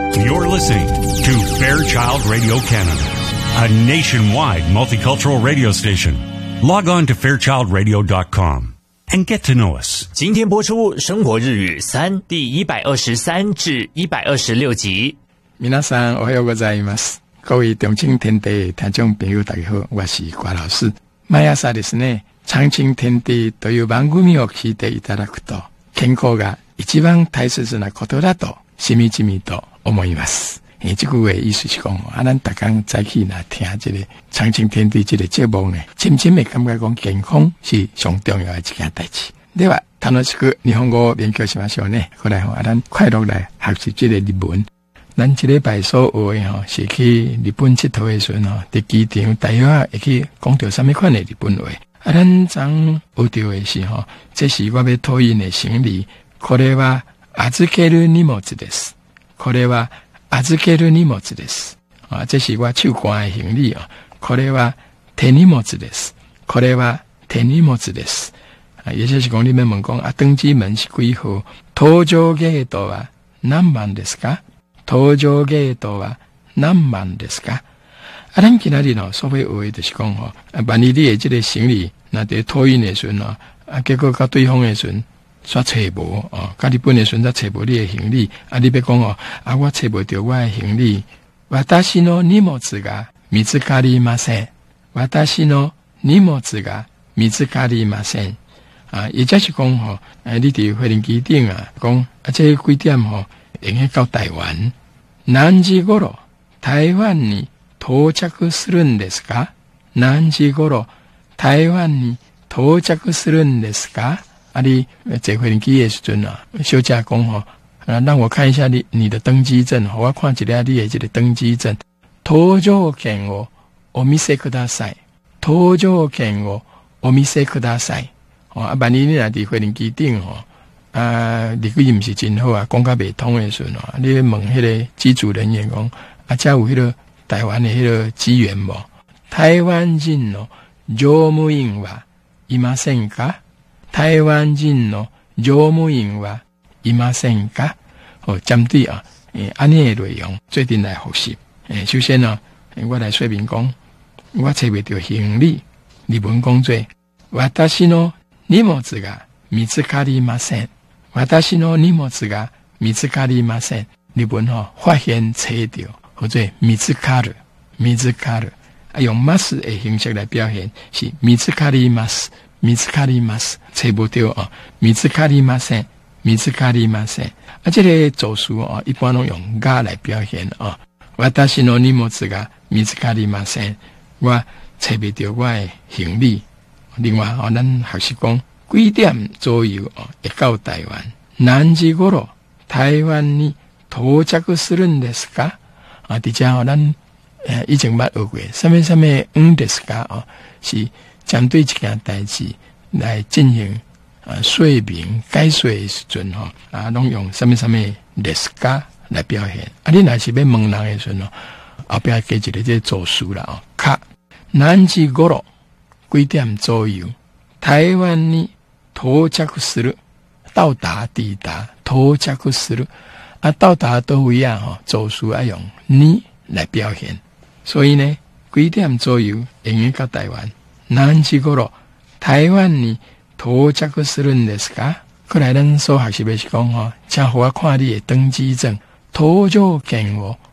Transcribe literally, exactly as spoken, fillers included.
You're listening to Fairchild Radio Canada, a nationwide multicultural radio station. Log on to fairchild radio dot com and get to know us. 今天播出《生活日语三》第一百二十三至一百二十六集。 皆さんおはようございます。各位中青天地聽眾朋友大家好，我是瓜老師。毎朝ですね、長青天地という番組を聞いていただくと、健康が一番大切なことだとしみじみと思います。诶，这句话意思是讲，啊，咱逐工早起来听这个长青天地这个节目呢，深深的感觉讲健康是上重要的一件代志。では、楽しく日本語を勉強しましょうね。過來吼，啊，咱快樂來學習這個日文。咱這禮拜所學的吼，是去日本佚佗的時陣吼，佇機場大約會去講到什麼款的日本話。啊，咱昨學到的是吼，這是我要托運的行李。これは預ける荷物です。これは預ける荷物です。啊，這是我手掛的行李啊。これは手荷物です。これは手荷物です。啊，也就是講你們問講啊，登機門是幾號？搭乗ゲートは何番ですか？搭乗ゲートは何番ですか？啊，咱今仔日喏，所謂學的就是講吼，啊，萬一你的這個行李那在托運的時陣啊，啊，結果到對方的時陣煞找無哦，到日本的時陣才找無你的行李，啊，你要講哦，啊，我找無到我的行李，私の荷物が見つかりません。私の荷物が見つかりません。啊，也就是講吼，誒，你佇飛行機頂啊，講啊，這幾點吼，會用到台灣。何時頃台灣に到着するんですか？何時頃台灣に到着するんですか？啊，你坐飛行機的時陣啊，小姐講吼，啊，讓我看一下你你的登機證，我看一下你的這個登機證。搭乗券をお見せください。搭乗券をお見せください。哦，啊，萬一你若佇飛行機頂吼，啊，日語毋是真好啊，講甲袂通的時陣啊，你問迄個機組人員講，啊，遮有迄個台灣的迄個機員無？台灣人の乗務員はいませんか？台灣人の乗務員はいませんか？哦，針對啊，誒，安尼的內容最近來學習。誒，首先呢，我來說明講，我找袂到行李，日文講做，私の荷物が見つかりません。私の荷物が見つかりません。日文吼，發現找到，或者見つかる，見つかる，啊，用ます的形式來表現，是見つかります。見つかります，找不到啊！見つかりません，見つかりません。啊，這個助詞啊，一般都用が來表現啊。私の荷物が見つかりません，我找不到我的行李。另外啊，咱學習講幾點左右啊，會到台灣。何時頃台灣に到着するんですか？啊，伫遮啊，咱誒以前捌學過，什麼什麼嗯ですか啊，是針對一件代志來進行啊說明解說的時陣吼，啊，攏用什麼什麼ですか來表現。啊，你若是要問人的時陣吼，後壁加一個這個助詞啦哦，か。何時頃幾點左右台灣に到着する，到達抵達到着する啊，到達都位啊吼，助詞要用に來表現。所以呢，幾點左右會用到台灣。何時頃台灣に到着するんですか？過來咱所學習的是講吼，請互我看你的登機證，搭乗券を